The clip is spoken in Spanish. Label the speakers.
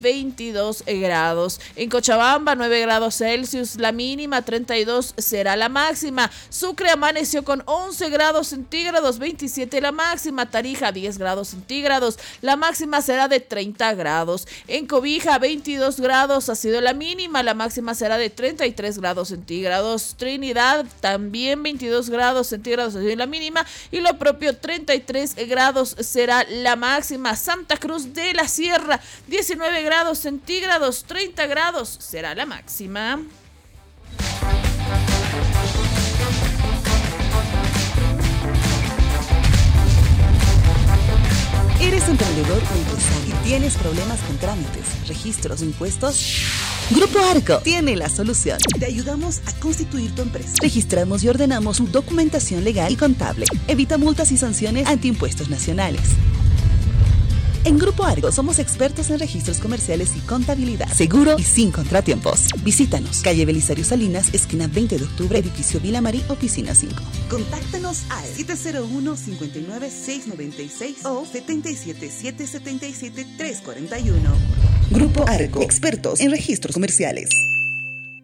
Speaker 1: 22 grados. En Cochabamba, 9 grados Celsius, la mínima, 32 será la máxima. Sucre amaneció con 11 grados centígrados, 27 la máxima. Tarija, 10 grados centígrados, la máxima será de 30 grados. En Cobija, 22 grados ha sido la mínima, la máxima será de 33 grados centígrados. Trinidad, también 22 grados centígrados ha sido la mínima y lo propio, 33 grados será la máxima. Santa Cruz de la Sierra, 19 grados centígrados, 30 grados será la máxima.
Speaker 2: ¿Eres emprendedor o empresario y tienes problemas con trámites, registros o impuestos? Grupo Arco tiene la solución. Te ayudamos a constituir tu empresa. Registramos y ordenamos su documentación legal y contable. Evita multas y sanciones ante impuestos nacionales. En Grupo Argo somos expertos en registros comerciales y contabilidad, seguro y sin contratiempos. Visítanos, calle Belisario Salinas, esquina 20 de octubre, edificio Vila Marí, oficina 5. Contáctanos al 701-59696 o 777-77341. Grupo Argo, expertos en registros comerciales.